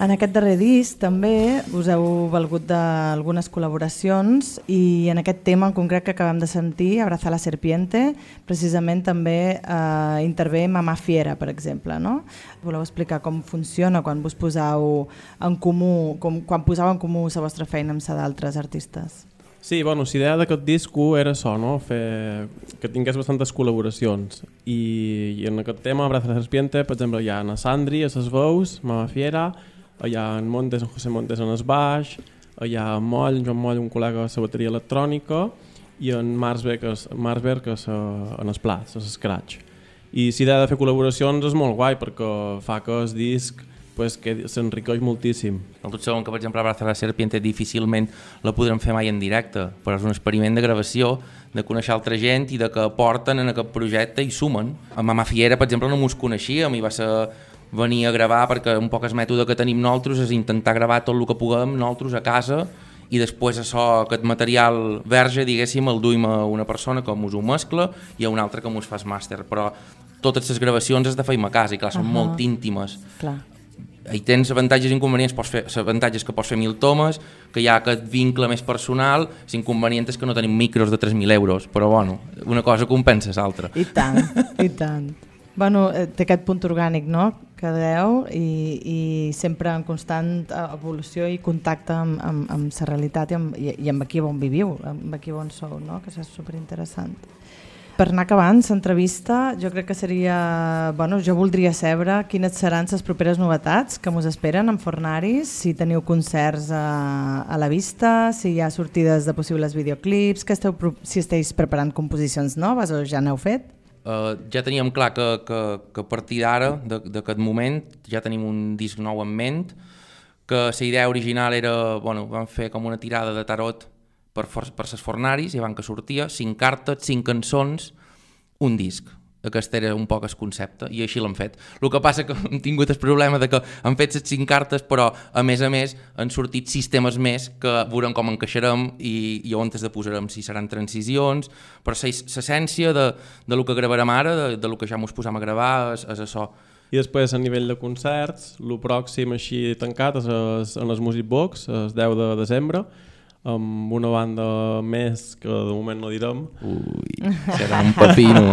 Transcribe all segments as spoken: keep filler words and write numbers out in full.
En aquest darrer disc també us heu valgut d'algunes col·laboracions i en aquest tema en concret que acabem de sentir, Abrazar la serpiente, precisament també eh, intervé Mamà Fiera, per exemple. No? Voleu explicar com funciona quan vos poseu en comú, com, quan poseu en comú la vostra feina amb la d'altres artistes? Sí, bueno, l'idea d'aquest disco era això, no? Fer que tingués bastantes col·laboracions i, i en aquest tema, Abrazar la serpiente, per exemple, hi ha en Sandri a les veus, Mamà Fiera, hi ha en Montes, en José Montes en el baix, hi ha en Moll, en Joan Moll, un col·lega de la bateria electrònica, i en Marsberg, Marsberg en els plats, en l'escratch. I l'idea de fer col·laboracions és molt guai perquè fa que el disc pues, que s'enriqueix moltíssim. Tots sabem que, per exemple, Abrazar la serpiente difícilment la podrem fer mai en directe, però és un experiment de gravació, de conèixer altra gent i de que porten en aquest projecte i sumen. A Mamà Fiera, per exemple, no mos coneixíem i va ser venir a gravar perquè un poc el mètode que tenim nosaltres és intentar gravar tot el que puguem nosaltres a casa i després això, aquest material verge, diguéssim, el duim a una persona que mos ho mescla i a una altra que mos fa el màster, però totes les gravacions es de feim a casa i clar, són uh-huh. molt íntimes. Clar. Hi tens avantatges i inconvenients, pots fer, avantatges que pots fer mil tomes, que hi ha aquest vincle més personal, l'inconvenient és que no tenim micros de tres mil euros, però bueno, una cosa compensa l'altra. I tant, i tant. Bueno, té aquest punt orgànic, no?, que deu i, i sempre en constant evolució i contacte amb, amb, amb la realitat i amb, i, i amb aquí on viviu, amb aquí on sou, no?, que és superinteressant. Per anar acabant l'entrevista, jo crec que seria... Bueno, jo voldria saber quines seran les properes novetats que us esperen en Fornaris, si teniu concerts a, a la vista, si hi ha sortides de possibles videoclips, que esteu, si esteu preparant composicions noves o ja n'heu fet? Uh, ja teníem clar que, que, que a partir d'ara, d'aquest moment, ja tenim un disc nou en ment, que la idea original era, bueno, vam fer com una tirada de tarot per, for, per ses Fornaris, i van que sortia, cinc cartes, cinc cançons, un disc. Aquest era un poc el concepte, i així l'hem fet. El que passa que hem tingut el problema de que han fet les cinc cartes, però a més a més han sortit sistemes més que veurem com encaixarem i, i on es de posarem, si seran transicions, però l'essència de, de lo que gravarem ara, de, de lo que ja mos posam a gravar, és, és això. I després a nivell de concerts, el pròxim així tancat és en les Music Box, el deu de desembre, amb una banda més que de moment no direm. Ui, serà un pepino.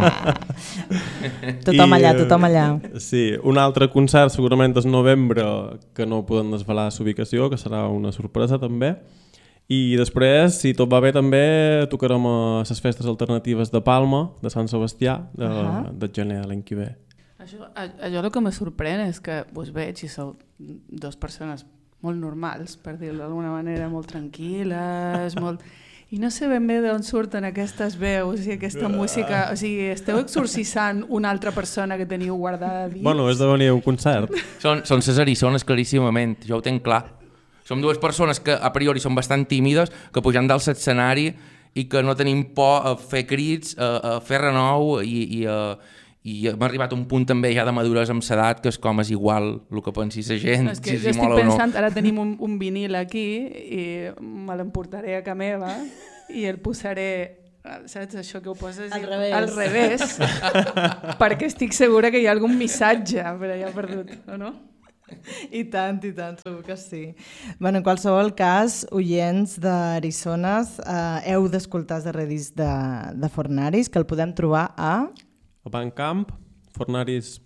Tothom allà, tothom allà. Sí, un altre concert segurament és novembre, que no podem desvelar l'ubicació, que serà una sorpresa també. I després, si tot va bé, també tocarem a les festes alternatives de Palma, de Sant Sebastià, de, uh-huh. de gener l'any que ve. Això, allò el que me sorprèn és que vos veig i sou dues persones molt normals, per dir-ho d'alguna manera, molt tranquil·les, molt... i no sé ben bé d'on surten aquestes veus i aquesta música, o sigui, esteu exorcissant una altra persona que teniu guardada dins? Bueno, és de venir a un concert. Són, són ses eriçones claríssimament, jo ho tenc clar. Som dues persones que a priori són bastant tímides, que pujant dalt l'escenari i que no tenim por a fer crits, a, a fer renou i, i a... i hem arribat a un punt també ja de maduresa amb l'edat que és com és igual el que pensi la gent, no, és que si jo estic pensant, no. Ara tenim un, un vinil aquí i me l'emportaré a casa meva i el posaré, saps això que ho poses al revés, al revés perquè estic segura que hi ha algun missatge per allà perdut, o no? I tant, i tant, segur que sí. Bueno, en qualsevol cas, oients d'Arizones, eh, heu d'escoltar el darrer disc de, de Fornaris, que el podem trobar a... a Bandcamp, fornaris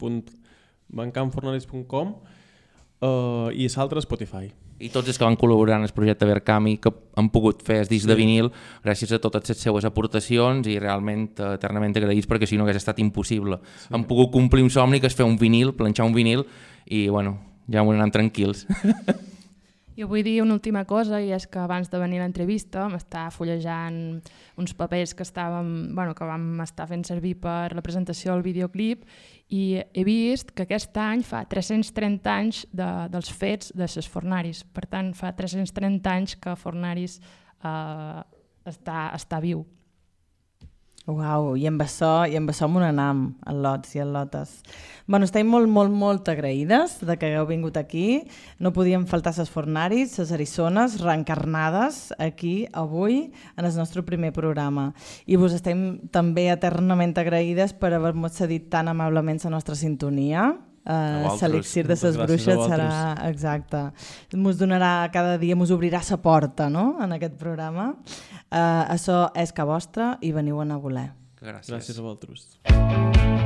punt com uh, i l'altre Spotify. I tots els que van col·laborar en el projecte Verkami, que han pogut fer el disc sí. de vinil gràcies a totes les seues aportacions i realment eternament agraïts perquè si no hagués estat impossible. Sí. Han pogut complir un somni que és fer un vinil, planxar un vinil i bueno, ja m'ho anem tranquils. Jo vull dir una última cosa i és que abans de venir a l'entrevista m'estava fullejant uns papers que, estàvem, bueno, que vam estar fent servir per la presentació del videoclip i he vist que aquest any fa tres-cents trenta anys de, dels fets de ses Fornaris. Per tant, fa tres-cents trenta anys que Fornaris eh, està, està viu. Uau, i amb això, i amb això m'ho anam, el Lots i el Lotes. Bueno, estem molt, molt, molt agraïdes de que hagueu vingut aquí. No podien faltar ses Fornaris, ses Arizones, reencarnades aquí avui en el nostre primer programa. I vos estem també eternament agraïdes per haver-nos cedit tan amablement la nostra sintonia. Uh, l'elixir de ses bruixes serà exacte. Mos donarà cada dia, mos obrirà sa porta, no?, en aquest programa. Uh, això és que vostra i veniu a voler. Gràcies. Gràcies a vosaltres.